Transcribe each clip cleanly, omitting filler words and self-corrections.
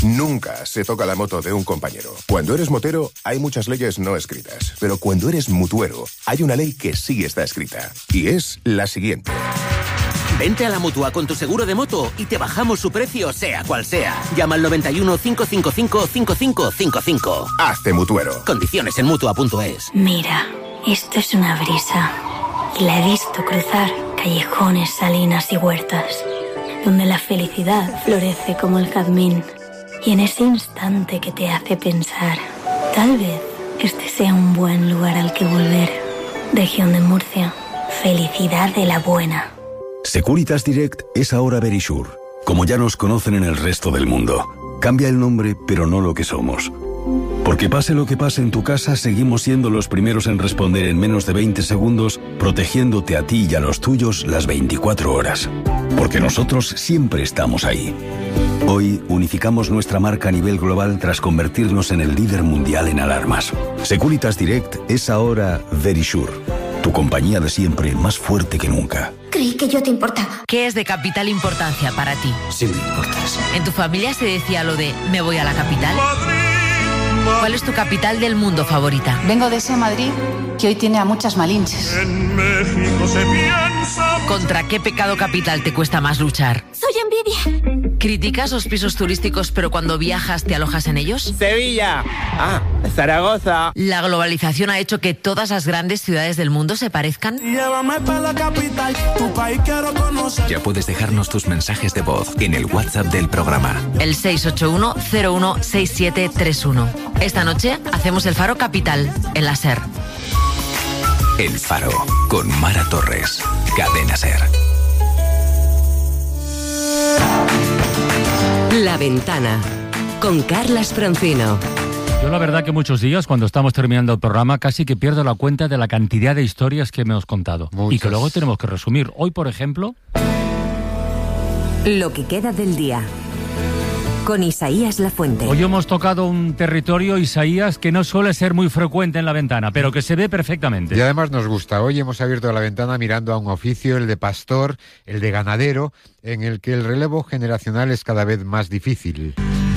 Nunca se toca la moto de un compañero. Cuando eres motero, hay muchas leyes no escritas. Pero cuando eres mutuero, hay una ley que sí está escrita. Y es la siguiente. Vente a la Mutua con tu seguro de moto y te bajamos su precio, sea cual sea. Llama al 91 555 5555. Hazte mutuero. Condiciones en Mutua.es. Mira, esto es una brisa. Y la he visto cruzar callejones, salinas y huertas, donde la felicidad florece como el jazmín. Y en ese instante que te hace pensar, tal vez este sea un buen lugar al que volver. Región de Murcia, felicidad de la buena. Securitas Direct es ahora Verisure, como ya nos conocen en el resto del mundo. Cambia el nombre, pero no lo que somos. Porque pase lo que pase en tu casa, seguimos siendo los primeros en responder en menos de 20 segundos, protegiéndote a ti y a los tuyos las 24 horas. Porque nosotros siempre estamos ahí. Hoy unificamos nuestra marca a nivel global tras convertirnos en el líder mundial en alarmas. Securitas Direct es ahora Verisure, tu compañía de siempre más fuerte que nunca. Creí que yo te importaba. ¿Qué es de capital importancia para ti? Sí me importas. ¿En tu familia se decía lo de me voy a la capital? ¿Cuál es tu capital del mundo favorita? Vengo de ese Madrid que hoy tiene a muchas malinches. En México se piensa... ¿Contra qué pecado capital te cuesta más luchar? Soy envidia. ¿Criticas los pisos turísticos pero cuando viajas te alojas en ellos? Sevilla. Zaragoza. ¿La globalización ha hecho que todas las grandes ciudades del mundo se parezcan? Llévame para la capital, tu país quiero conocer. Ya puedes dejarnos tus mensajes de voz en el WhatsApp del programa. El 681-016731. Esta noche hacemos el Faro Capital en la SER. El Faro, con Mara Torres. Cadena SER. La Ventana, con Carlas Francino. Yo la verdad que muchos días, cuando estamos terminando el programa, casi que pierdo la cuenta de la cantidad de historias que me hemos contado. Muchas. Y que luego tenemos que resumir. Hoy, por ejemplo... Lo que queda del día. Con Isaías Lafuente. Hoy hemos tocado un territorio, Isaías, que no suele ser muy frecuente en La Ventana, pero que se ve perfectamente. Y además nos gusta. Hoy hemos abierto la ventana mirando a un oficio, el de pastor, el de ganadero, en el que el relevo generacional es cada vez más difícil.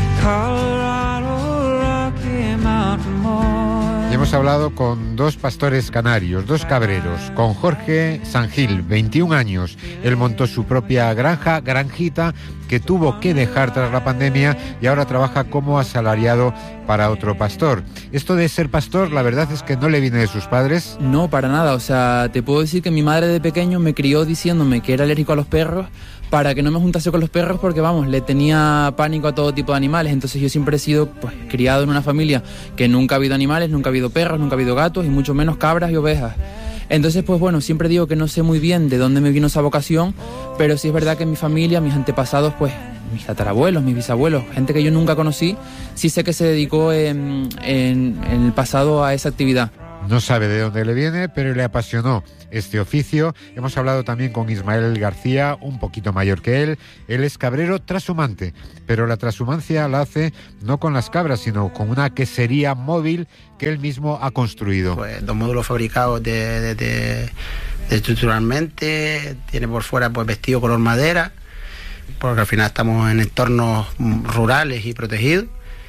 Y hemos hablado con dos pastores canarios, dos cabreros, con Jorge Sangil, 21 años. Él montó su propia granjita, que tuvo que dejar tras la pandemia y ahora trabaja como asalariado para otro pastor. Esto de ser pastor, la verdad es que no le viene de sus padres. No, para nada. O sea, te puedo decir que mi madre de pequeño me crió diciéndome que era alérgico a los perros para que no me juntase con los perros porque, vamos, le tenía pánico a todo tipo de animales. Entonces yo siempre he sido, pues, criado en una familia que nunca ha habido animales, nunca ha habido perros, nunca ha habido gatos y mucho menos cabras y ovejas. Entonces, pues bueno, siempre digo que no sé muy bien de dónde me vino esa vocación, pero sí es verdad que en mi familia, mis antepasados, pues mis tatarabuelos, mis bisabuelos, gente que yo nunca conocí, sí sé que se dedicó en el pasado a esa actividad. No sabe de dónde le viene, pero le apasionó este oficio. Hemos hablado también con Ismael García, un poquito mayor que él. Él es cabrero trashumante, pero la trashumancia la hace no con las cabras, sino con una quesería móvil que él mismo ha construido. Pues 2 módulos fabricados de estructuralmente, tiene por fuera pues vestido color madera, porque al final estamos en entornos rurales y protegidos.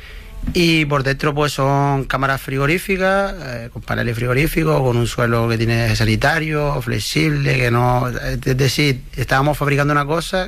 Y por dentro pues son cámaras frigoríficas, con paneles frigoríficos, con un suelo que tiene sanitario, flexible, que no... Es decir, estábamos fabricando una cosa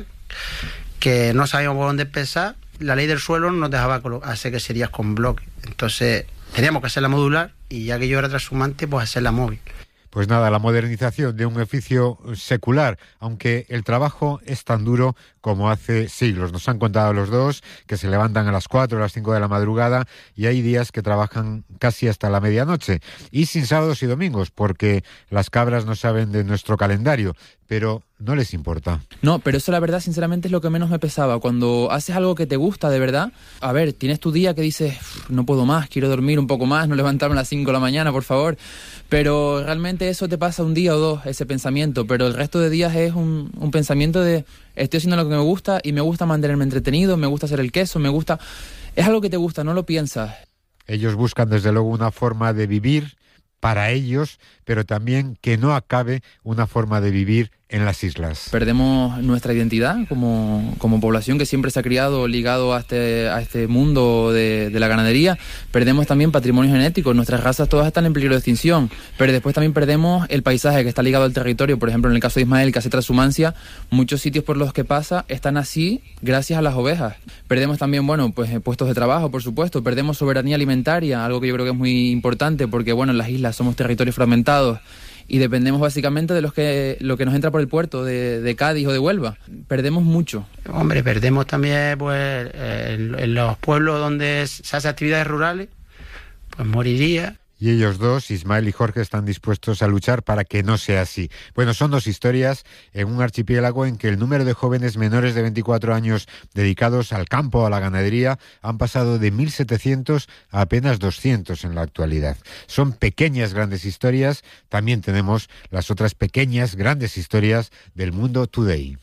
que no sabíamos por dónde empezar. La ley del suelo nos dejaba hacer queserías con bloques. Entonces teníamos que hacerla modular y ya que yo era trashumante, pues hacerla móvil. Pues nada, la modernización de un oficio secular, aunque el trabajo es tan duro como hace siglos. Nos han contado los dos que se levantan a las 4 o las 5 de la madrugada y hay días que trabajan casi hasta la medianoche. Y sin sábados y domingos, porque las cabras no saben de nuestro calendario, pero no les importa. No, pero eso la verdad, sinceramente, es lo que menos me pesaba. Cuando haces algo que te gusta de verdad, a ver, tienes tu día que dices, no puedo más, quiero dormir un poco más, no levantarme a las 5 de la mañana, por favor. Pero realmente eso te pasa un día o dos, ese pensamiento, pero el resto de días es un pensamiento de estoy haciendo lo que me gusta y me gusta mantenerme entretenido, me gusta hacer el queso, me gusta... Es algo que te gusta, no lo piensas. Ellos buscan desde luego una forma de vivir para ellos, pero también que no acabe una forma de vivir en las islas. Perdemos nuestra identidad como población que siempre se ha criado ligado a este mundo de la ganadería. Perdemos también patrimonio genético, nuestras razas todas están en peligro de extinción, pero después también perdemos el paisaje que está ligado al territorio. Por ejemplo, en el caso de Ismael, que hace transhumancia, muchos sitios por los que pasa están así gracias a las ovejas. Perdemos también, pues puestos de trabajo, por supuesto, perdemos soberanía alimentaria, algo que yo creo que es muy importante porque, en las islas somos territorios fragmentados y dependemos básicamente de lo que nos entra por el puerto de Cádiz o de Huelva. Perdemos mucho. Hombre, perdemos también en los pueblos donde se hacen actividades rurales, pues moriría. Y ellos dos, Ismael y Jorge, están dispuestos a luchar para que no sea así. Bueno, son dos historias en un archipiélago en que el número de jóvenes menores de 24 años dedicados al campo o a la ganadería han pasado de 1.700 a apenas 200 en la actualidad. Son pequeñas grandes historias. También tenemos las otras pequeñas grandes historias del mundo today.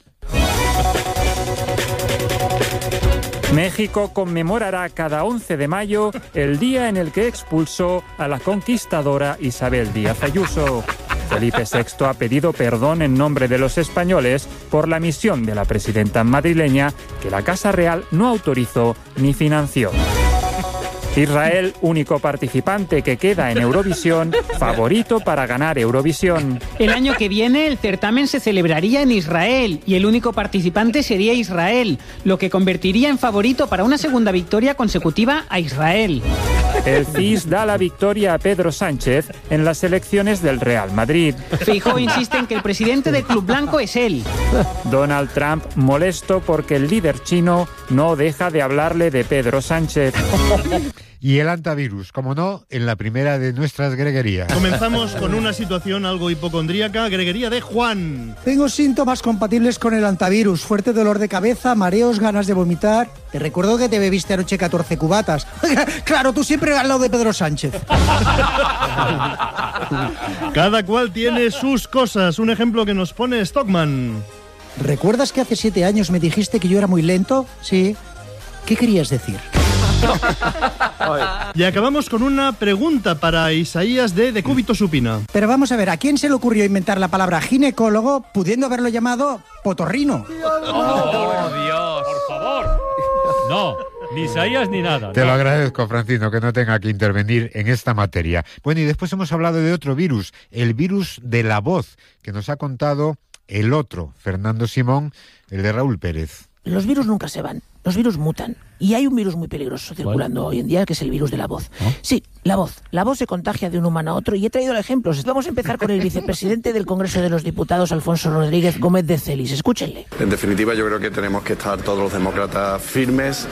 México conmemorará cada 11 de mayo el día en el que expulsó a la conquistadora Isabel Díaz Ayuso. Felipe VI ha pedido perdón en nombre de los españoles por la misión de la presidenta madrileña que la Casa Real no autorizó ni financió. Israel, único participante que queda en Eurovisión, favorito para ganar Eurovisión. El año que viene el certamen se celebraría en Israel y el único participante sería Israel, lo que convertiría en favorito para una segunda victoria consecutiva a Israel. El CIS da la victoria a Pedro Sánchez en las elecciones del Real Madrid. Feijóo insiste en que el presidente del Club Blanco es él. Donald Trump molesto porque el líder chino no deja de hablarle de Pedro Sánchez. Y el antivirus, como no, en la primera de nuestras greguerías. Comenzamos con una situación algo hipocondríaca, greguería de Juan. Tengo síntomas compatibles con el antivirus, fuerte dolor de cabeza, mareos, ganas de vomitar. Te recuerdo que te bebiste anoche 14 cubatas. Claro, tú siempre al lado de Pedro Sánchez. Cada cual tiene sus cosas. Un ejemplo que nos pone Stockman. ¿Recuerdas que hace 7 años me dijiste que yo era muy lento? Sí. ¿Qué querías decir? Y acabamos con una pregunta para Isaías de Decúbito Supina. Pero vamos a ver, ¿a quién se le ocurrió inventar la palabra ginecólogo pudiendo haberlo llamado potorrino? ¡Oh, Dios! ¡Por favor! No, ni Isaías ni nada. Te lo agradezco, Francino, que no tenga que intervenir en esta materia. Bueno, y después hemos hablado de otro virus, el virus de la voz, que nos ha contado el otro, Fernando Simón, el de Raúl Pérez. Los virus nunca se van, los virus mutan. Y hay un virus muy peligroso circulando hoy en día, que es el virus de la voz. ¿Oh? Sí, la voz. La voz se contagia de un humano a otro y he traído ejemplos. Vamos a empezar con el vicepresidente del Congreso de los Diputados, Alfonso Rodríguez Gómez de Celis. Escúchenle. En definitiva, yo creo que tenemos que estar todos los demócratas firmes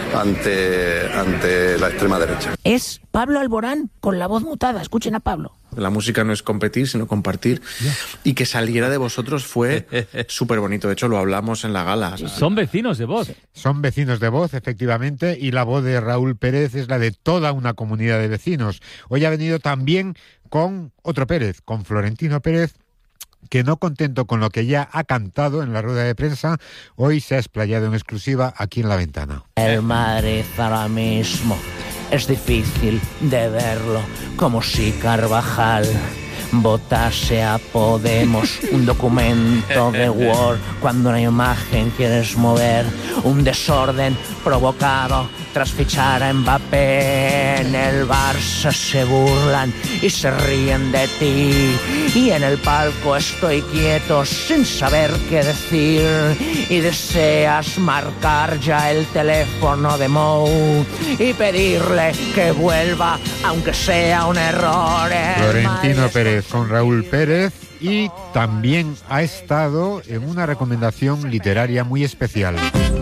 ante la extrema derecha. Es Pablo Alborán con la voz mutada. Escuchen a Pablo. La música no es competir, sino compartir. Y que saliera de vosotros fue súper bonito. De hecho, lo hablamos en la gala. Son vecinos de voz. Son vecinos de voz, efectivamente, y la voz de Raúl Pérez es la de toda una comunidad de vecinos. Hoy ha venido también con otro Pérez, con Florentino Pérez, que no contento con lo que ya ha cantado en la rueda de prensa, hoy se ha explayado en exclusiva aquí en La Ventana. El Madrid ahora mismo es difícil de verlo, como si Carvajal votase a Podemos, un documento de Word cuando una imagen quieres mover, un desorden provocado tras fichar a Mbappé. En el Barça se burlan y se ríen de ti, y en el palco estoy quieto sin saber qué decir, y deseas marcar ya el teléfono de Mou y pedirle que vuelva aunque sea un error. Florentino Pérez con Raúl Pérez, y también ha estado en una recomendación literaria muy especial.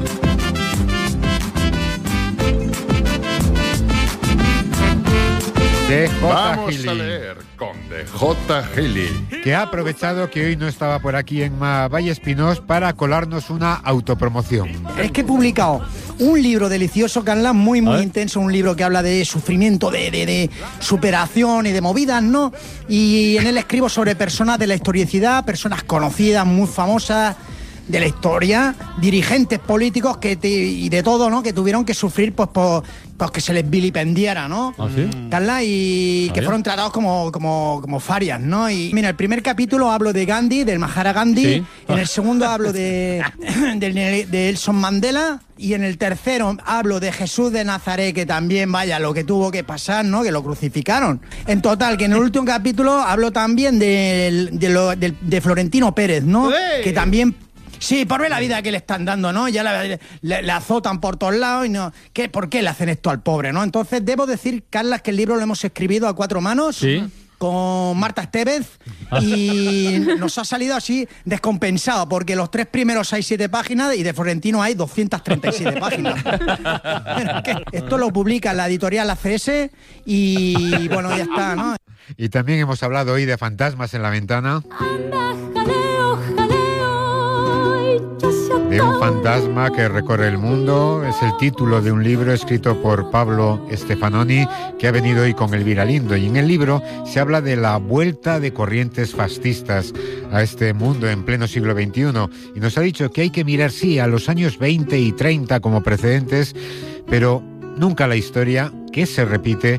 Vamos a leer con DJ Gili, que ha aprovechado que hoy no estaba por aquí en Valle Espinós para colarnos una autopromoción. Es que he publicado un libro delicioso, Canlan, muy intenso, un libro que habla de sufrimiento, de superación y de movidas, ¿no? Y en él escribo sobre personas de la historicidad, personas conocidas, muy famosas, de la historia, dirigentes políticos y de todo, ¿no? Que tuvieron que sufrir pues que se les vilipendiara, ¿no? ¿Ah, sí? Carla, y que fueron tratados como farias, ¿no? Y mira, el primer capítulo hablo de Gandhi, del Mahatma Gandhi, ¿Sí? En el segundo hablo de Nelson Mandela, y en el tercero hablo de Jesús de Nazaret, que también, vaya, lo que tuvo que pasar, ¿no? Que lo crucificaron. En total, que en el último capítulo hablo también de Florentino Pérez, ¿no? Que también... Sí, por ver la vida que le están dando, ¿no? Ya le azotan por todos lados y no... ¿Por qué le hacen esto al pobre, no? Entonces, debo decir, Carlas, que el libro lo hemos escrito a 4 manos. Sí. Con Marta Estevez, y nos ha salido así descompensado, porque los 3 primeros hay 7 páginas y de Florentino hay 237 páginas. Bueno, esto lo publica la editorial ACS y bueno, ya está, ¿no? Y también hemos hablado hoy de Fantasmas en la ventana. De un fantasma que recorre el mundo. Es el título de un libro escrito por Pablo Stefanoni, que ha venido hoy con Elvira Lindo. Y en el libro se habla de la vuelta de corrientes fascistas a este mundo en pleno siglo XXI. Y nos ha dicho que hay que mirar, sí, a los años 20 y 30 como precedentes, pero nunca la historia, que se repite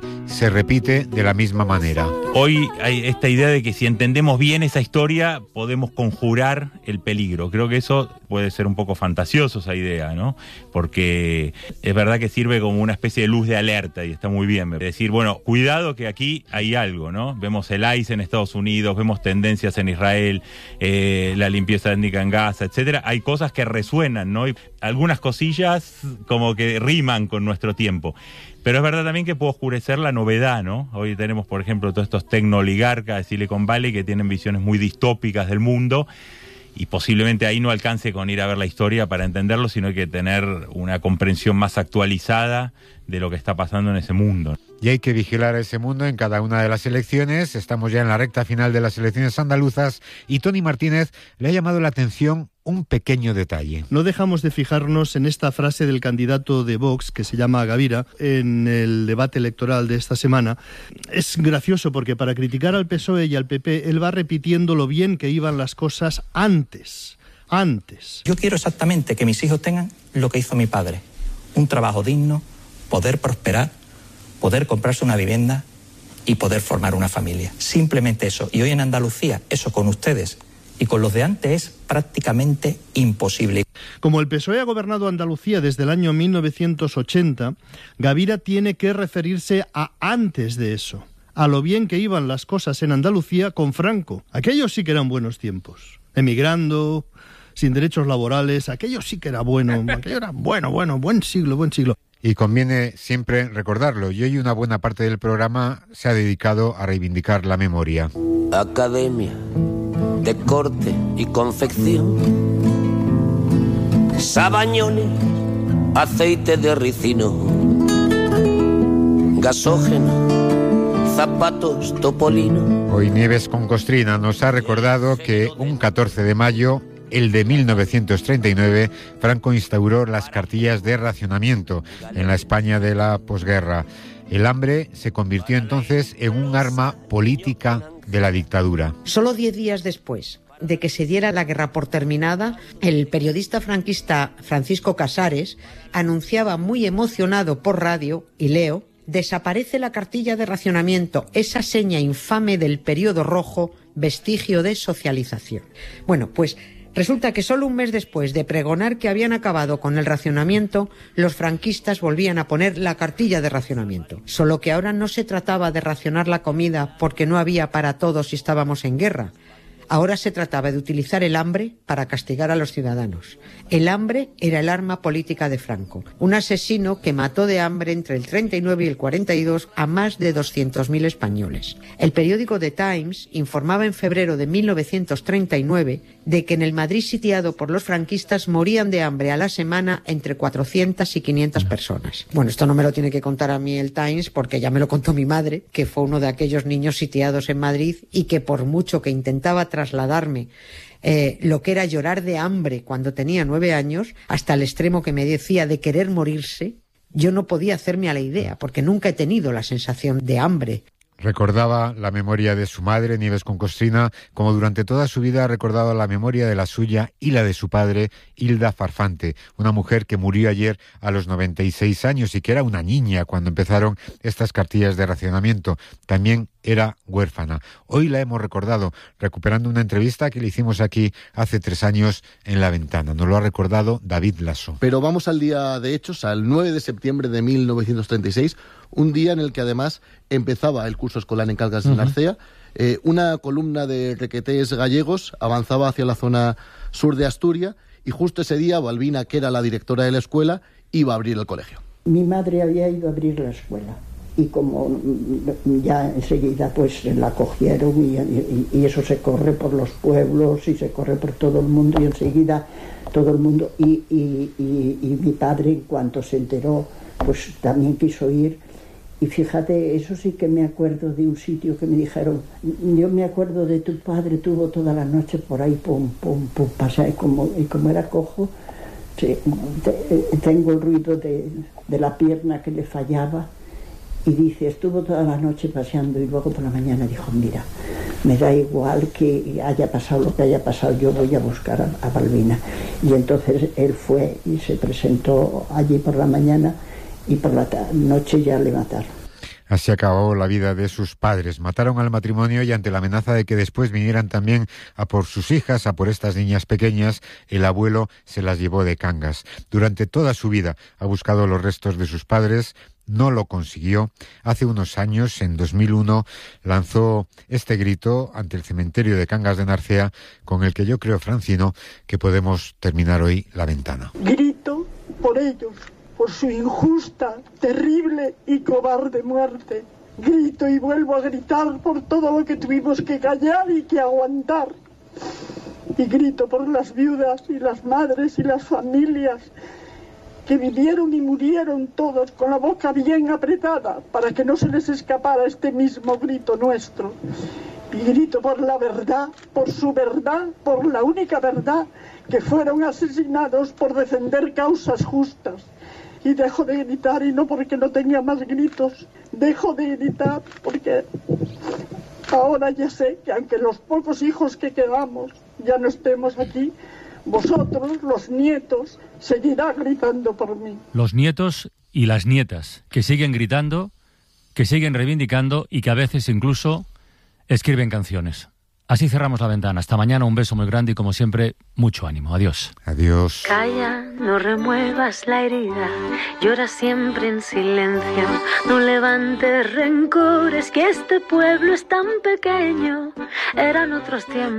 de la misma manera. Hoy hay esta idea de que si entendemos bien esa historia, podemos conjurar el peligro. Creo que eso puede ser un poco fantasioso, esa idea, ¿no? Porque es verdad que sirve como una especie de luz de alerta y está muy bien. Es decir, bueno, cuidado que aquí hay algo, ¿no? Vemos el ICE en Estados Unidos, vemos tendencias en Israel, la limpieza étnica en Gaza, etcétera. Hay cosas que resuenan, ¿no? Y algunas cosillas como que riman con nuestro tiempo. Pero es verdad también que puede oscurecer la novedad, ¿no? Hoy tenemos, por ejemplo, todos estos tecnooligarcas de Silicon Valley que tienen visiones muy distópicas del mundo y posiblemente ahí no alcance con ir a ver la historia para entenderlo, sino hay que tener una comprensión más actualizada de lo que está pasando en ese mundo. Y hay que vigilar ese mundo en cada una de las elecciones. Estamos ya en la recta final de las elecciones andaluzas y Tony Martínez le ha llamado la atención un pequeño detalle. No dejamos de fijarnos en esta frase del candidato de Vox, que se llama Gavira, en el debate electoral de esta semana. Es gracioso porque para criticar al PSOE y al PP, él va repitiendo lo bien que iban las cosas antes. Yo quiero exactamente que mis hijos tengan lo que hizo mi padre. Un trabajo digno, poder prosperar, poder comprarse una vivienda y poder formar una familia. Simplemente eso. Y hoy en Andalucía, eso con ustedes y con los de antes es prácticamente imposible. Como el PSOE ha gobernado Andalucía desde el año 1980, Gavira tiene que referirse a antes de eso, a lo bien que iban las cosas en Andalucía con Franco. Aquellos sí que eran buenos tiempos. Emigrando, sin derechos laborales, aquello sí que era bueno. Aquello era bueno, buen siglo. Y conviene siempre recordarlo. Y hoy una buena parte del programa se ha dedicado a reivindicar la memoria. Academia de corte y confección, sabañones, aceite de ricino, gasógeno, zapatos topolino. Hoy Nieves con Costrina nos ha recordado que un 14 de mayo, el de 1939, Franco instauró las cartillas de racionamiento en la España de la posguerra. El hambre se convirtió entonces en un arma política de la dictadura. Solo 10 días después de que se diera la guerra por terminada, el periodista franquista Francisco Casares anunciaba muy emocionado por radio, y leo: desaparece la cartilla de racionamiento, esa seña infame del periodo rojo, vestigio de socialización. Bueno, pues resulta que solo un mes después de pregonar que habían acabado con el racionamiento, los franquistas volvían a poner la cartilla de racionamiento. Solo que ahora no se trataba de racionar la comida porque no había para todos si estábamos en guerra. Ahora se trataba de utilizar el hambre para castigar a los ciudadanos. El hambre era el arma política de Franco, un asesino que mató de hambre entre el 39 y el 42 a más de 200.000 españoles. El periódico The Times informaba en febrero de 1939 de que en el Madrid sitiado por los franquistas morían de hambre a la semana entre 400 y 500 personas. Bueno, esto no me lo tiene que contar a mí el Times porque ya me lo contó mi madre, que fue uno de aquellos niños sitiados en Madrid y que por mucho que intentaba trasladarme lo que era llorar de hambre cuando tenía 9 años, hasta el extremo que me decía de querer morirse, yo no podía hacerme a la idea, porque nunca he tenido la sensación de hambre. Recordaba la memoria de su madre, Nieves con Costrina, como durante toda su vida ha recordado la memoria de la suya y la de su padre, Hilda Farfante, una mujer que murió ayer a los 96 años y que era una niña cuando empezaron estas cartillas de racionamiento. También era huérfana. Hoy la hemos recordado, recuperando una entrevista que le hicimos aquí hace 3 años en La Ventana. Nos lo ha recordado David Lasso. Pero vamos al día de hechos, al 9 de septiembre de 1936, un día en el que además empezaba el curso escolar en Cangas de Narcea. Una columna de requetés gallegos avanzaba hacia la zona sur de Asturias y justo ese día Balbina, que era la directora de la escuela, iba a abrir el colegio. Mi madre había ido a abrir la escuela y como ya enseguida pues la cogieron y eso se corre por los pueblos y se corre por todo el mundo y enseguida todo el mundo y mi padre en cuanto se enteró pues también quiso ir. Y fíjate, eso sí que me acuerdo de un sitio que me dijeron, yo me acuerdo de tu padre, tuvo toda la noche por ahí, pum, pum, pum, pasar, y como era cojo, sí, tengo el ruido de la pierna que le fallaba, y dice, estuvo toda la noche paseando, y luego por la mañana dijo, mira, me da igual que haya pasado lo que haya pasado, yo voy a buscar a Balbina. Y entonces él fue y se presentó allí por la mañana, y por la noche ya le mataron. Así acabó la vida de sus padres. Mataron al matrimonio y ante la amenaza de que después vinieran también a por sus hijas, a por estas niñas pequeñas, el abuelo se las llevó de Cangas. Durante toda su vida ha buscado los restos de sus padres, no lo consiguió. Hace unos años, en 2001, lanzó este grito ante el cementerio de Cangas de Narcea, con el que yo creo, Francino, que podemos terminar hoy La Ventana. Grito por ellos, por su injusta, terrible y cobarde muerte. Grito y vuelvo a gritar por todo lo que tuvimos que callar y que aguantar. Y grito por las viudas y las madres y las familias que vivieron y murieron todos con la boca bien apretada para que no se les escapara este mismo grito nuestro. Y grito por la verdad, por su verdad, por la única verdad, que fueron asesinados por defender causas justas. Y dejo de gritar, y no porque no tenga más gritos, dejo de gritar porque ahora ya sé que aunque los pocos hijos que quedamos ya no estemos aquí, vosotros, los nietos, seguirán gritando por mí. Los nietos y las nietas, que siguen gritando, que siguen reivindicando y que a veces incluso escriben canciones. Así cerramos La Ventana. Hasta mañana, un beso muy grande y como siempre, mucho ánimo. Adiós. Adiós. Calla, no remuevas la herida, llora siempre en silencio, no levantes rencores, que este pueblo es tan pequeño, eran otros tiempos.